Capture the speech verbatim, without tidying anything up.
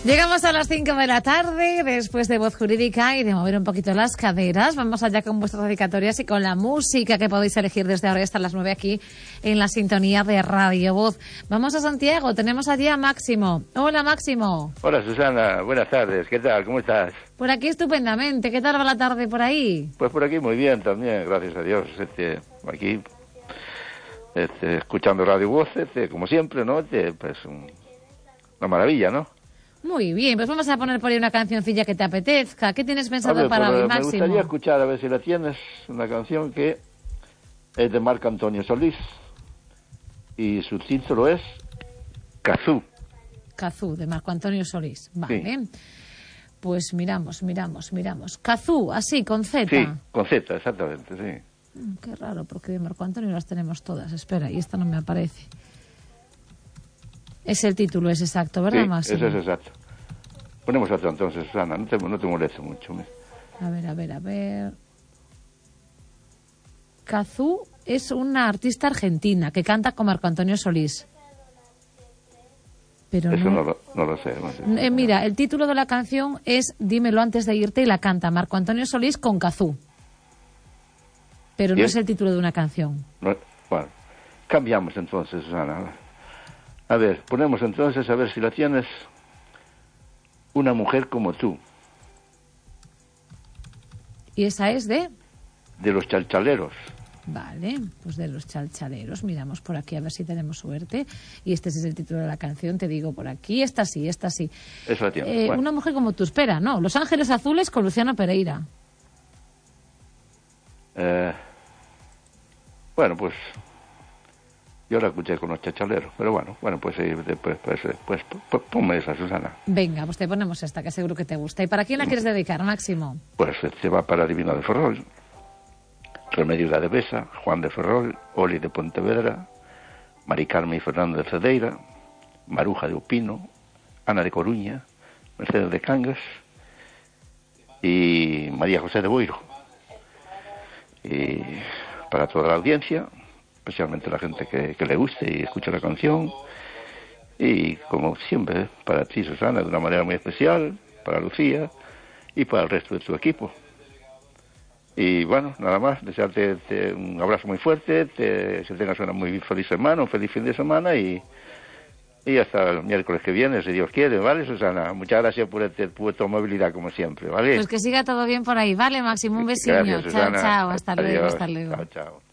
Llegamos a las cinco de la tarde, después de Voz Jurídica y de mover un poquito las caderas. Vamos allá con vuestras dedicatorias y con la música que podéis elegir desde ahora hasta las nueve aquí en la sintonía de Radio Voz. Vamos a Santiago, tenemos allí a Máximo. Hola, Máximo. Hola, Susana, buenas tardes, ¿qué tal? ¿Cómo estás? Por aquí estupendamente, ¿qué tal va la tarde por ahí? Pues por aquí muy bien también, gracias a Dios. Este, aquí, este, escuchando Radio Voz, este, como siempre, ¿no? Este, pues un, una maravilla, ¿no? Muy bien, pues vamos a poner por ahí una cancioncilla que te apetezca. ¿Qué tienes pensado ver, para pues, hoy, me Máximo? Me gustaría escuchar, a ver si la tienes, una canción que es de Marco Antonio Solís y su título es Cazú. Cazú, de Marco Antonio Solís. Vale. Sí. Pues miramos, miramos, miramos. Cazú, así, con Z. Sí, con Z, exactamente, sí. Mm, qué raro, porque de Marco Antonio las tenemos todas. Espera, y esta no me aparece. Es el título, es exacto, ¿verdad, Sí, Máximo? eso es exacto. Ponemos otro entonces, Susana, no te, no te moleste mucho. ¿eh? A ver, a ver, a ver... Cazú es una artista argentina que canta con Marco Antonio Solís. Pero Eso no, no lo, no lo sé. No sé. Eh, mira, el título de la canción es Dímelo antes de irte y la canta Marco Antonio Solís con Cazú. Pero no ¿Bien? es el título de una canción. No, bueno, cambiamos entonces, Susana. A ver, ponemos entonces, a ver si la tienes, Una mujer como tú, ¿Y esa es de? de los Chalchaleros. Vale, pues de los Chalchaleros. Miramos por aquí a ver si tenemos suerte. Y este es el título de la canción, te digo por aquí. Esta sí, esta sí. Eso la tienes. Eh, bueno. Una mujer como tú, espera, no. Los Ángeles Azules con Luciano Pereira. Eh, bueno, pues yo la escuché con los Chalchaleros, pero bueno, bueno, pues, eh, pues, pues, pues, pues ponme esa, Susana. Venga, pues te ponemos esta, que seguro que te gusta. ¿Y para quién la quieres dedicar, Máximo? Pues se va para Divino de Ferrol, Remedio de Besa, Juan de Ferrol, Oli de Pontevedra, Mari Carmen y Fernando de Cedeira, Maruja de Upino, Ana de Coruña, Mercedes de Cangas y María José de Boiro. Y para toda la audiencia, especialmente la gente que, que le guste y escuche la canción, y como siempre, para ti, Susana, de una manera muy especial, para Lucía y para el resto de tu equipo. Y bueno, nada más, desearte te, un abrazo muy fuerte, te, que tengas una muy feliz semana, un feliz fin de semana y, y hasta el miércoles que viene, si Dios quiere, ¿vale, Susana? Muchas gracias por, este, por tu amabilidad, como siempre, ¿vale? Pues que siga todo bien por ahí, ¿vale, Máximo? Un besillo. Gracias, Susana. Chao, chao, hasta Adiós. luego, hasta luego. Chao, chao.